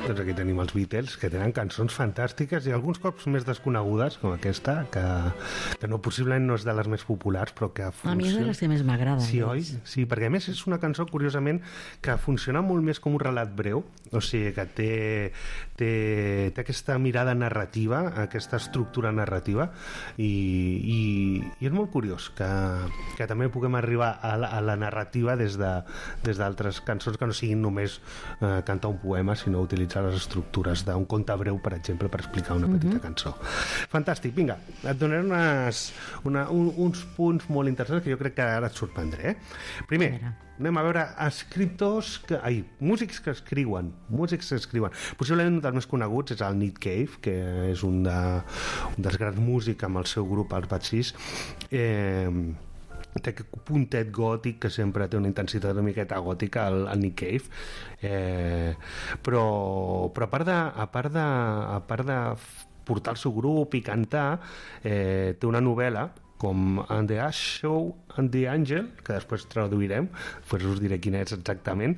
Doncs aquí tenim els Beatles, que tenen cançons fantàstiques i alguns cops més desconegudes, com aquesta, que no, possiblement no és de les més populars, però que funciona. A mi és de les que més m'agrada. Sí, oi? Sí, perquè a més és una cançó, curiosament, que funciona molt més com un relat breu, o sigui, que té aquesta mirada narrativa, aquesta estructura narrativa, i és molt curiós que també puguem arribar a la narrativa des d'altres cançons que no siguin només cantar un poema, sinó utilitzar les estructures d'un conte breu, per exemple, per explicar una petita cançó. Fantàstic, vinga, et donaré uns punts molt interessants que jo crec que ara et sorprendré. Primer, anem a veure músics que escriuen. Possiblement un dels més coneguts és el Nick Cave, que és un dels grans músics amb el seu grup, els Bad Seeds. Té aquest puntet gòtic que sempre té una intensitat una miqueta gòtica al Nick Cave, però a part de portar el seu grup i cantar, té una novel·la com And the Ash Show and the Angel, que després traduirem, després us diré quina és exactament,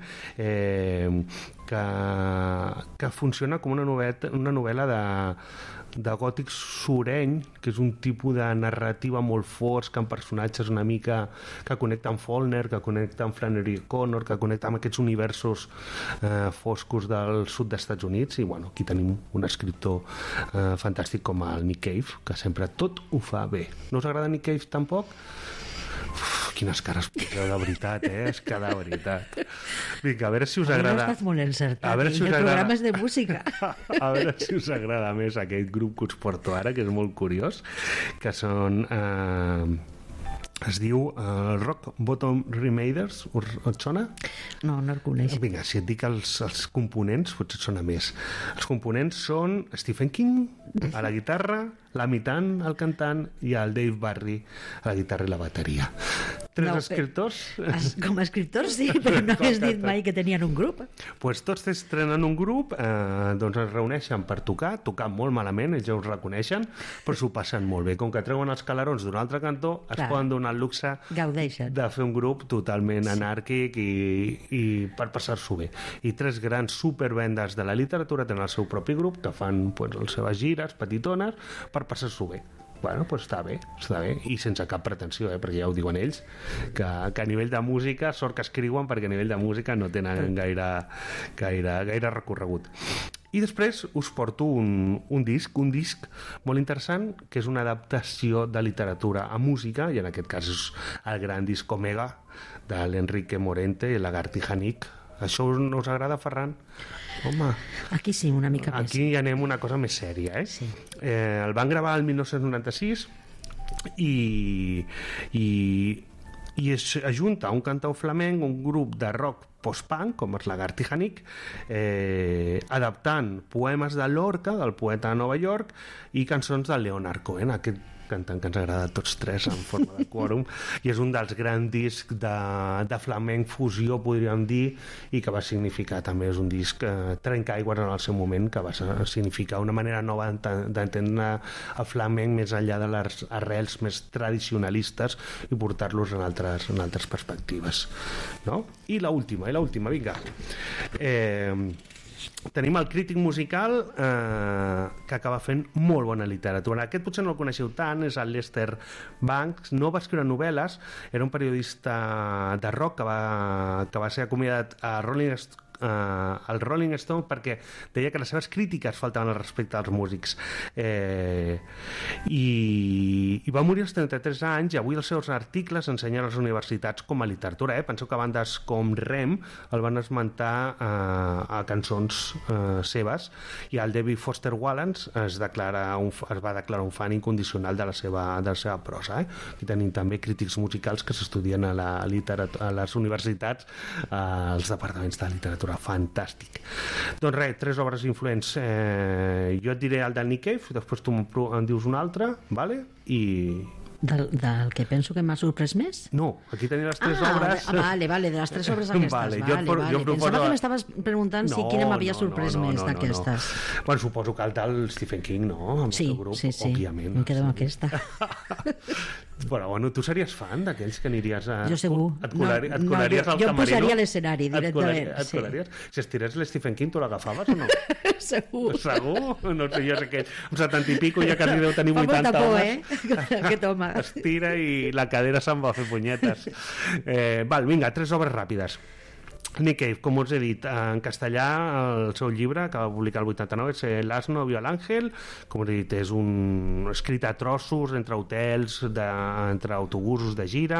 que funciona com una novel·la de gòtic sureny, que és un tipus de narrativa molt fosc, amb personatges una mica que connecta amb Faulkner, que connecta amb Flannery O'Connor, que connecta amb aquests universos foscos del sud dels Estats Units. I bueno, aquí tenim un escriptor fantàstic com el Nick Cave, que sempre tot ho fa bé. No us agrada Nick Cave tampoc? Quines cares poseu, de veritat, és que de veritat. Vinga, a veure si us agrada. Estàs molt encertat, si el programa és de música. A veure si us agrada més aquest grup que us porto ara, que és molt curiós, que són... es diu Rock Bottom Remainders. Et sona? No el coneix. Vinga, si et dic els components, potser et sona més. Els components són Stephen King a la guitarra, l'Amitant, el cantant, i el Dave Barry a la guitarra i la bateria. Escriptors. Com a escriptors, sí, però no has dit mai que tenien un grup. Pues tots estrenen un grup, doncs es reuneixen per tocar molt malament, ells ja ho reconeixen, però s'ho passen molt bé. Com que treuen els calarons d'un altre cantó, es poden donar el luxe de fer un grup totalment anàrquic i per passar-s'ho bé. I tres grans supervendes de la literatura tenen el seu propi grup, que fan les seves gires petitones per passar-s'ho bé. Bueno, doncs està bé, i sense cap pretensió, perquè ja ho diuen ells, que a nivell de música, sort que escriuen, perquè a nivell de música no tenen gaire recorregut. I després us porto un disc molt interessant, que és una adaptació de literatura a música, i en aquest cas és el gran disc Omega, de l'Enrique Morente i Lagartija Nick. Això no us agrada, Ferran? Home, aquí sí, una mica més. Aquí ja anem una cosa més sèria, Sí. El van gravar el 1996 i es ajunta un cantaor flamenc, un grup de rock post-punk, com és Lagartija Nick, adaptant poemes de Lorca, del poeta de Nova York, i cançons de Leonard Cohen, aquest cantant que ens agrada a tots tres en forma de quòrum, i és un dels grans discs de flamenc fusió, podríem dir, i que va significar també, és un disc trencaigües en el seu moment, que va significar una manera nova d'entendre el flamenc més enllà de les arrels més tradicionalistes i portar-los en altres perspectives, no? I l'última, vinga. Tenim el crític musical que acaba fent molt bona literatura. Aquest potser no el coneixeu tant, és el Lester Bangs. No va escriure novel·les, era un periodista de rock que va ser acomiadat a al Rolling Stone perquè deia que les seves crítiques faltaven al respecte als músics, i va morir als 33 anys, i avui els seus articles ensenyen a les universitats com a literatura. Penseu que bandes com Rem el van esmentar a cançons seves, i el David Foster Wallace es va declarar un fan incondicional de la seva prosa. Aquí tenim també crítics musicals que s'estudien a les universitats, als departaments de literatura. Fantàstic. Doncs res, 3 obres influents. Jo et diré el del Nick Cave, després tu em dius un altre, vale? Del que penso que m'ha sorprès més? No, aquí tenia les 3 obres. Vale, de les 3 obres aquestes. Vale. Pensava que m'estaves preguntant si quina m'havia sorprès més d'aquestes. Bueno, suposo que el del Stephen King, no? Amb el teu grup, òbviament. Em quedo amb aquesta. Bueno, tu series fan d'aquells que aniries a... Jo segur. Et colaries al camerino? Jo em posaria a l'escenari directament. Et colaries? Si estires l'Stephen King, tu l'agafaves o no? Segur. Segur? No sé, jo sé que amb 70 i pico ja quasi deu tenir 80 homes. Aquest home. Estira i la cadera se'n va a fer punyetes. Vinga, 3 obres ràpides. Nick Cave, com us he dit, en castellà el seu llibre, que va publicar el 89, és L'asno vio al ángel. Com us he dit, és un escrit a trossos entre hotels, entre autobusos de gira,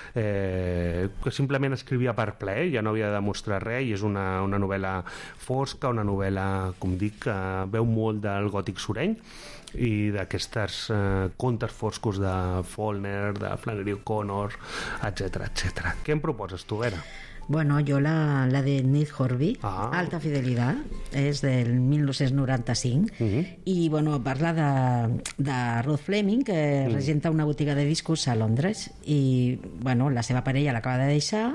que simplement escrivia per plaer, ja no havia de demostrar res, i és una novel·la fosca, una novel·la, com dic, que veu molt del gòtic sureny i d'aquestes contes foscos de Faulkner, de Flannery O'Connor, etc. Què em proposes tu, Vera? Bueno, jo la de Nick Hornby, Alta Fidelidad, és del 1995, i bueno, parla de Rod Fleming, que regenta una botiga de discos a Londres, i bueno, la seva parella l'acaba de deixar,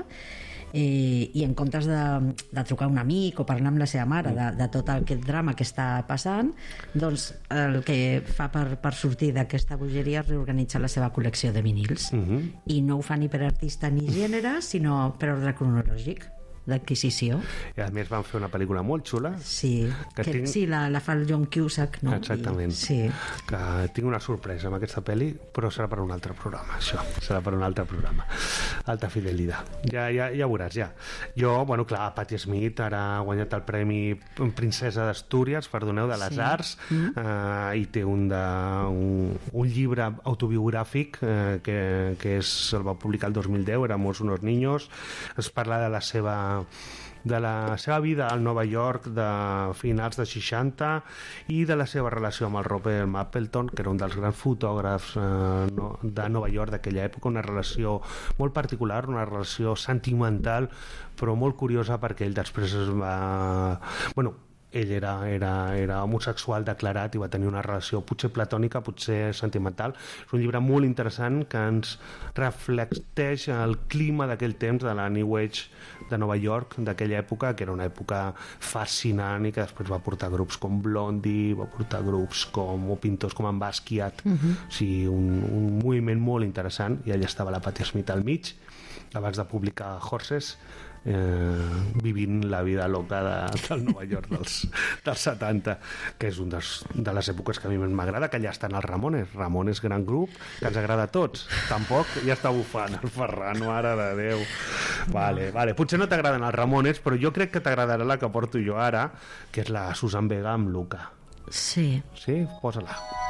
i en comptes de trucar a un amic o parlar amb la seva mare de tot aquest drama que està passant, doncs el que fa per sortir d'aquesta bogeria és reorganitzar la seva col·lecció de vinils, i no ho fa ni per artista ni gènere, sinó per ordre cronològic d'adquisició. I a més van fer una pel·lícula molt xula. Sí, sí, la fa el John Cusack, no? Exactament. Sí. Que tinc una sorpresa amb aquesta pel·li, però serà per un altre programa, això. Serà per un altre programa. Alta Fidelidad. Ja veuràs, ja. Jo, bueno, clar, Patti Smith ara ha guanyat el Premi Princesa d'Astúries, perdoneu, de les Arts, i té un llibre autobiogràfic que el va publicar el 2010, Éramos unos niños. Es parla de la seva vida al Nova York de finals de 60 i de la seva relació amb el Robert Mapplethorpe, que era un dels grans fotògrafs de Nova York d'aquella època, una relació molt particular, una relació sentimental, però molt curiosa, perquè ell després es va... ell era homosexual declarat i va tenir una relació potser platònica, potser sentimental. És un llibre molt interessant que ens reflecteix el clima d'aquell temps, de la New Age de Nova York d'aquella època, que era una època fascinant i que després va portar grups com Blondie, va portar grups com pintors com en Basquiat, o sigui, un moviment molt interessant, i allà estava la Patti Smith al mig abans de publicar Horses, vivint la vida loca del Nova York dels 70, que és una de les èpoques que a mi m'agrada, que allà estan els Ramones, gran grup, que ens agrada a tots. Tampoc ja està bufant el Ferran, mare de Déu. Vale. Potser no t'agraden els Ramones, però jo crec que t'agradarà la que porto jo ara, que és la Susan Vega amb Luca. Sí. Sí? Posa-la.